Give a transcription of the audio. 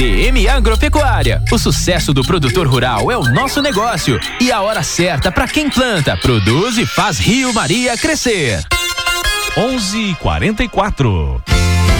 DM Agropecuária. O sucesso do produtor rural é o nosso negócio e a hora certa para quem planta, produz e faz Rio Maria crescer. 11h44.